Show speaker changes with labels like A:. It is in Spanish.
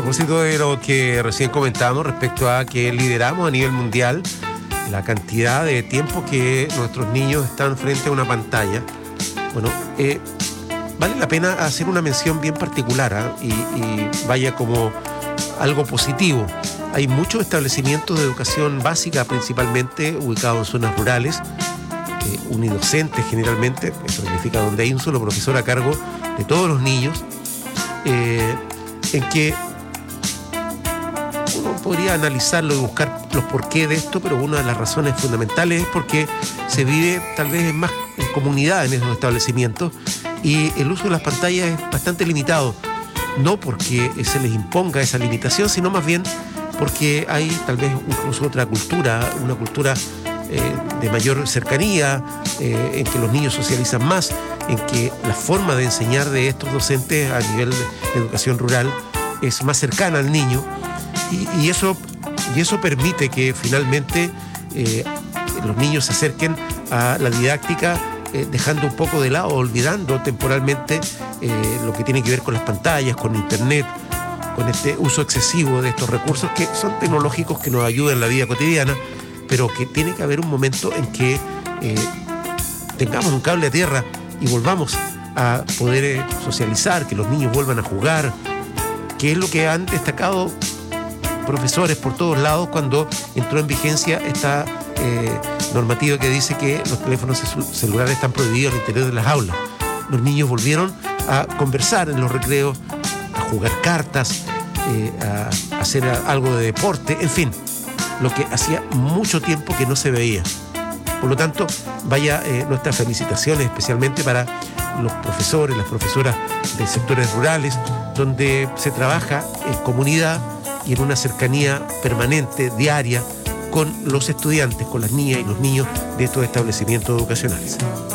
A: propósito de lo que recién comentábamos respecto a que lideramos a nivel mundial la cantidad de tiempo que nuestros niños están frente a una pantalla, bueno, vale la pena hacer una mención bien particular, y vaya como algo positivo. Hay muchos establecimientos de educación básica, principalmente ubicados en zonas rurales, unidocentes generalmente, eso significa donde hay un solo profesor a cargo de todos los niños, en que uno podría analizarlo y buscar los porqués de esto, pero una de las razones fundamentales es porque se vive tal vez más en comunidad en esos establecimientos, y el uso de las pantallas es bastante limitado, no porque se les imponga esa limitación, sino más bien porque hay tal vez incluso otra cultura, una cultura de mayor cercanía, en que los niños socializan más, en que la forma de enseñar de estos docentes a nivel de educación rural es más cercana al niño, y eso permite que finalmente los niños se acerquen a la didáctica, dejando un poco de lado, olvidando temporalmente lo que tiene que ver con las pantallas, con internet, con este uso excesivo de estos recursos que son tecnológicos, que nos ayudan en la vida cotidiana, pero que tiene que haber un momento en que tengamos un cable a tierra y volvamos a poder socializar, que los niños vuelvan a jugar, que es lo que han destacado profesores por todos lados cuando entró en vigencia esta normativa que dice que los teléfonos celulares están prohibidos al interior de las aulas. Los niños volvieron a conversar en los recreos, a jugar cartas, a hacer algo de deporte, en fin, lo que hacía mucho tiempo que no se veía. Por lo tanto, vaya nuestras felicitaciones especialmente para los profesores, las profesoras de sectores rurales, donde se trabaja en comunidad y en una cercanía permanente, diaria, con los estudiantes, con las niñas y los niños de estos establecimientos educacionales.